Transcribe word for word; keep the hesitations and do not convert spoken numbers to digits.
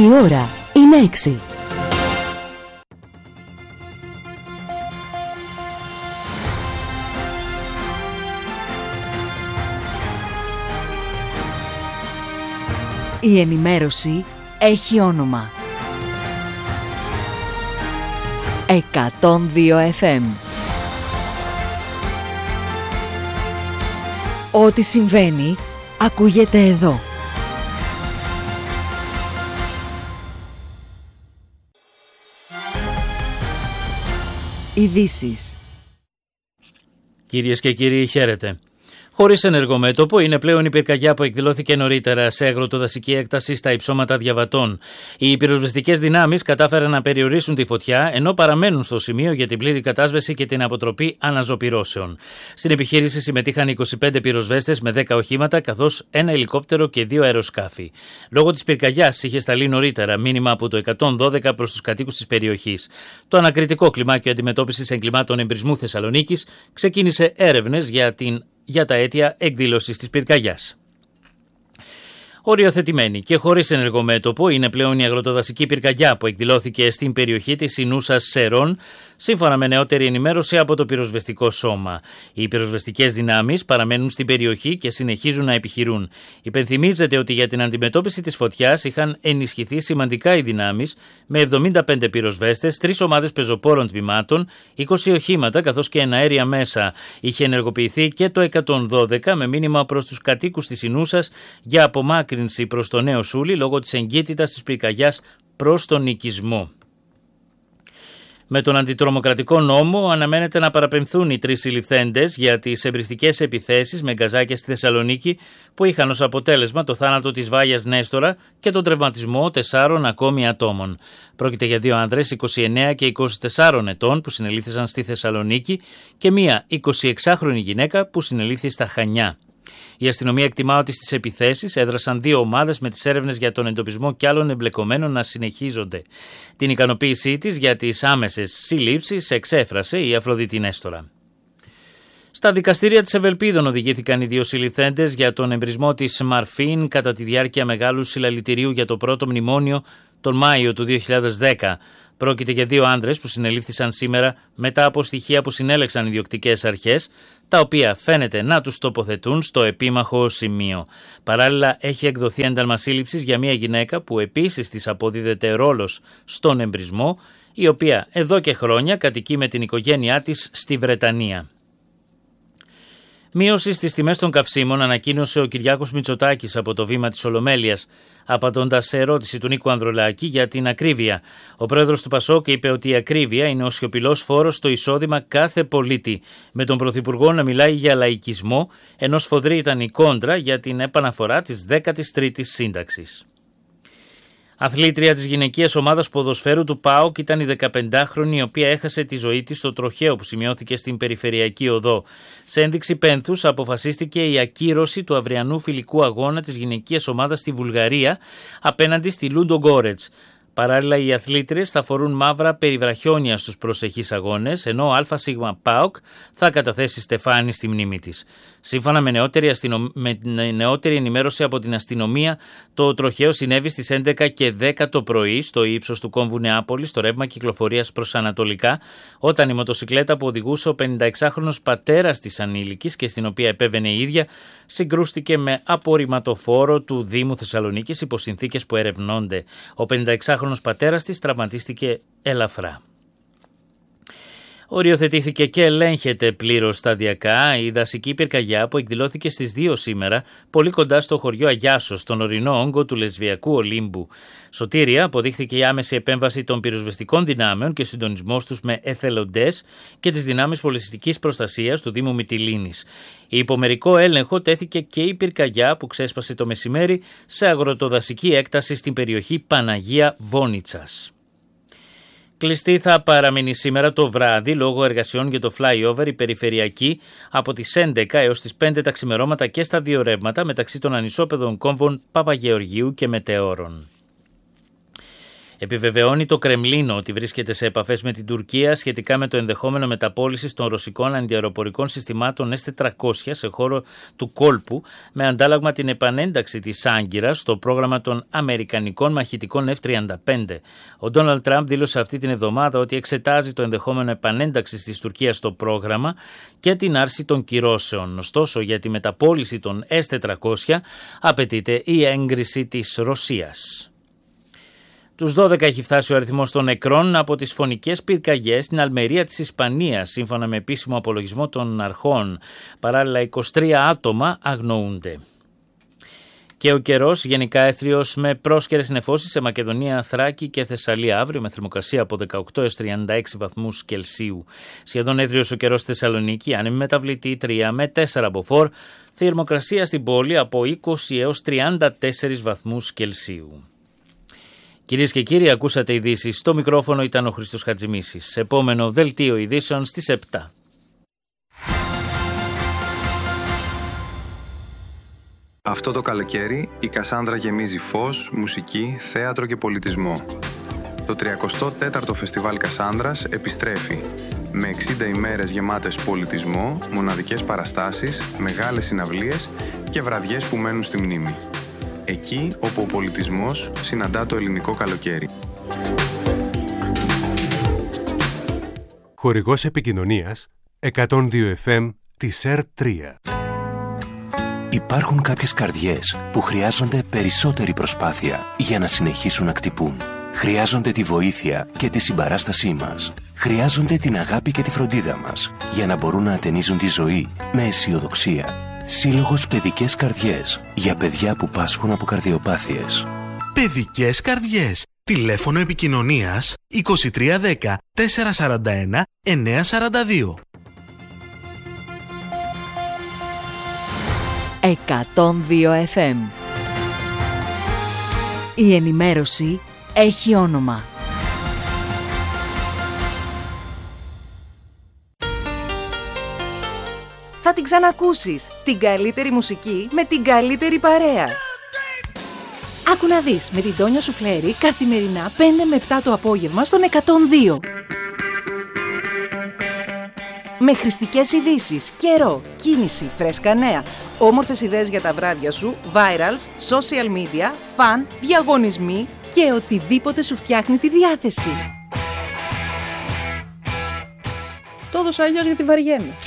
Η ώρα είναι έξι. Η ενημέρωση έχει όνομα. εκατόν δύο εφ εμ. Ό,τι συμβαίνει, ακούγεται εδώ. Ειδήσεις. Κυρίες και κύριοι, χαίρετε. Χωρίς ενεργομέτωπο είναι πλέον η πυρκαγιά που εκδηλώθηκε νωρίτερα σε αγροτοδασική έκταση στα υψώματα Διαβατών. Οι πυροσβεστικές δυνάμεις κατάφεραν να περιορίσουν τη φωτιά, ενώ παραμένουν στο σημείο για την πλήρη κατάσβεση και την αποτροπή αναζωπυρώσεων. Στην επιχείρηση συμμετείχαν είκοσι πέντε πυροσβέστες με δέκα οχήματα, καθώς ένα ελικόπτερο και δύο αεροσκάφη. Λόγω της πυρκαγιάς είχε σταλεί νωρίτερα μήνυμα από το εκατόν δώδεκα προς τους κατοίκους της περιοχής. Το ανακριτικό κλιμάκιο αντιμετώπισης εγκλημάτων εμπρισμού Θεσσαλονίκης ξεκίνησε έρευνες για την για τα αίτια εκδήλωσης της πυρκαγιάς. Οριοθετημένη και χωρίς ενεργομέτωπο είναι πλέον η αγροτοδασική πυρκαγιά που εκδηλώθηκε στην περιοχή της Ινούσας Σερών, σύμφωνα με νεότερη ενημέρωση από το πυροσβεστικό σώμα. Οι πυροσβεστικές δυνάμεις παραμένουν στην περιοχή και συνεχίζουν να επιχειρούν. Υπενθυμίζεται ότι για την αντιμετώπιση της φωτιάς είχαν ενισχυθεί σημαντικά οι δυνάμεις με εβδομήντα πέντε πυροσβέστες, τρεις ομάδες πεζοπόρων τμήματων, είκοσι οχήματα καθώς και εναέρια μέσα. Είχε ενεργοποιηθεί και το εκατόν δώδεκα με μήνυμα προς τους κατοίκους της Ινούσας για απομάκρυνση προς το Νέο Σούλι λόγω της εγκύτητας της πυρκαγιάς προς τον οικισμό. Με τον αντιτρομοκρατικό νόμο αναμένεται να παραπεμφθούν οι τρεις συλληφθέντες για τις εμπριστικές επιθέσεις με γκαζάκια στη Θεσσαλονίκη που είχαν ως αποτέλεσμα το θάνατο της Βάγιας Νέστορα και τον τραυματισμό τεσσάρων ακόμη ατόμων. Πρόκειται για δύο άνδρες είκοσι εννέα και είκοσι τεσσάρων ετών που συνελήφθησαν στη Θεσσαλονίκη και μία εικοσιεξάχρονη γυναίκα που συνελήφθη στα Χανιά. Η αστυνομία εκτιμά ότι στις επιθέσεις έδρασαν δύο ομάδες με τις έρευνες για τον εντοπισμό και άλλων εμπλεκομένων να συνεχίζονται. Την ικανοποίησή της για τις άμεσες συλλήψεις εξέφρασε η Αφροδίτη Νέστορα. Στα δικαστήρια της Ευελπίδων οδηγήθηκαν οι δύο συλληφθέντες για τον εμπρισμό της Μαρφίν κατά τη διάρκεια μεγάλου συλλαλητηρίου για το πρώτο μνημόνιο τον Μάιο του δύο χιλιάδες δέκα. Πρόκειται για δύο άνδρες που συνελήφθησαν σήμερα μετά από στοιχεία που συνέλεξαν οι διοκτικές αρχές, τα οποία φαίνεται να τους τοποθετούν στο επίμαχο σημείο. Παράλληλα, έχει εκδοθεί ένταλμα σύλληψης για μια γυναίκα που επίσης της αποδίδεται ρόλος στον εμπρισμό, η οποία εδώ και χρόνια κατοικεί με την οικογένειά της στη Βρετανία. Μείωση στις τιμές των καυσίμων ανακοίνωσε ο Κυριάκος Μητσοτάκης από το βήμα της Ολομέλειας, απαντώντας σε ερώτηση του Νίκου Ανδρουλάκη για την ακρίβεια. Ο πρόεδρος του Πασόκ είπε ότι η ακρίβεια είναι ο σιωπηλός φόρος στο εισόδημα κάθε πολίτη, με τον Πρωθυπουργό να μιλάει για λαϊκισμό, ενώ σφοδρή ήταν η κόντρα για την επαναφορά της δέκατης τρίτης σύνταξης. Αθλήτρια της γυναικείας ομάδας ποδοσφαίρου του ΠΑΟΚ ήταν η δεκαπεντάχρονη, η οποία έχασε τη ζωή της στο τροχαίο που σημειώθηκε στην Περιφερειακή Οδό. Σε ένδειξη πένθους αποφασίστηκε η ακύρωση του αυριανού φιλικού αγώνα της γυναικείας ομάδας στη Βουλγαρία απέναντι στη Λούντο Γκόρετς. Παράλληλα, οι αθλήτριες θα φορούν μαύρα περιβραχιόνια στους προσεχείς αγώνες, ενώ ο ΑΣ ΠΑΟΚ θα καταθέσει στεφάνι στη μνήμη της. Σύμφωνα με νεότερη, αστυνομ... με νεότερη ενημέρωση από την αστυνομία, το τροχαίο συνέβη στις έντεκα και δέκα το πρωί στο ύψος του κόμβου Νεάπολης, στο ρεύμα κυκλοφορίας προς ανατολικά, όταν η μοτοσικλέτα που οδηγούσε ο πενηνταεξάχρονος πατέρας της ανήλικης και στην οποία επέβαινε η ίδια, συγκρούστηκε με απορριμματοφόρο του Δήμου Θεσσαλονίκης υπό συνθήκες που ερευνώνται. Ο πενηνταεξάχρονος πατέρας της τραυματίστηκε ελαφρά. Οριοθετήθηκε και ελέγχεται πλήρως σταδιακά η δασική πυρκαγιά που εκδηλώθηκε στις δύο σήμερα, πολύ κοντά στο χωριό Αγιάσος, στον ορεινό όγκο του Λεσβιακού Ολύμπου. Σωτήρια αποδείχθηκε η άμεση επέμβαση των πυροσβεστικών δυνάμεων και συντονισμός τους με εθελοντές και τις δυνάμεις πολιτιστικής προστασίας του Δήμου Μυτιλήνης. Η υπομερικό έλεγχο τέθηκε και η πυρκαγιά που ξέσπασε το μεσημέρι σε αγροτοδασική έκταση στην περιοχή Παναγία Βόνιτσας. Κλειστή θα παραμείνει σήμερα το βράδυ λόγω εργασιών για το flyover η περιφερειακή από τις έντεκα έως τις πέντε τα ξημερώματα και στα δύο ρεύματα μεταξύ των ανισόπεδων κόμβων Παπαγεωργίου και Μετεώρων. Επιβεβαιώνει το Κρεμλίνο ότι βρίσκεται σε επαφές με την Τουρκία σχετικά με το ενδεχόμενο μεταπώλησης των ρωσικών αντιαεροπορικών συστημάτων ες τετρακόσια σε χώρο του κόλπου, με αντάλλαγμα την επανένταξη της Άγκυρας στο πρόγραμμα των αμερικανικών μαχητικών εφ τριάντα πέντε. Ο Ντόναλντ Τραμπ δήλωσε αυτή την εβδομάδα ότι εξετάζει το ενδεχόμενο επανένταξης της Τουρκίας στο πρόγραμμα και την άρση των κυρώσεων. Ωστόσο, για τη μεταπώληση των ες τετρακόσια απαιτείται η έγκριση της Ρωσίας. Τους δώδεκα έχει φτάσει ο αριθμός των νεκρών από τις φωνικές πυρκαγιές στην Αλμερία της Ισπανίας, σύμφωνα με επίσημο απολογισμό των αρχών. Παράλληλα, είκοσι τρία άτομα αγνοούνται. Και ο καιρός γενικά έθριος με πρόσκαιρες νεφώσεις σε Μακεδονία, Θράκη και Θεσσαλία αύριο, με θερμοκρασία από δεκαοκτώ έως τριάντα έξι βαθμούς Κελσίου. Σχεδόν έθριος ο καιρός στη Θεσσαλονίκη, άνεμη μεταβλητή τρία με τέσσερα μποφόρ, θερμοκρασία στην πόλη από είκοσι έως τριάντα τέσσερα βαθμούς Κελσίου. Κυρίες και κύριοι, ακούσατε ειδήσεις. Στο μικρόφωνο ήταν ο Χρήστος Χατζημίσης. Επόμενο δελτίο ειδήσεων στις επτά. Αυτό το καλοκαίρι η Κασάνδρα γεμίζει φως, μουσική, θέατρο και πολιτισμό. Το τριακοστό τέταρτο Φεστιβάλ Κασάνδρας επιστρέφει με εξήντα ημέρες γεμάτες πολιτισμό, μοναδικές παραστάσεις, μεγάλες συναυλίες και βραδιές που μένουν στη μνήμη. Εκεί όπου ο πολιτισμός συναντά το ελληνικό καλοκαίρι. Χορηγός επικοινωνίας εκατόν δύο εφ εμ της ερ τρία. Υπάρχουν κάποιες καρδιές που χρειάζονται περισσότερη προσπάθεια για να συνεχίσουν να χτυπούν. Χρειάζονται τη βοήθεια και τη συμπαράστασή μας. Χρειάζονται την αγάπη και τη φροντίδα μας για να μπορούν να ατενίζουν τη ζωή με αισιοδοξία. Σύλλογος Παιδικές Καρδιές για παιδιά που πάσχουν από καρδιοπάθειες. Παιδικές Καρδιές. Τηλέφωνο επικοινωνίας είκοσι τρία δέκα τετρακόσια σαράντα ένα εννιακόσια σαράντα δύο. εκατόν δύο εφ εμ. Η ενημέρωση έχει όνομα. Θα την ξανακούσεις. Την καλύτερη μουσική με την καλύτερη παρέα. Άκου να δεις με την Τόνια Σουφλέρη καθημερινά πέντε με επτά το απόγευμα στον εκατόν δύο. Με χρηστικές ειδήσεις, καιρό, κίνηση, φρέσκα νέα, όμορφες ιδέες για τα βράδια σου, virals, social media, fun, διαγωνισμοί και οτιδήποτε σου φτιάχνει τη διάθεση. Το έδωσα αλλιώς γιατί βαριέμαι.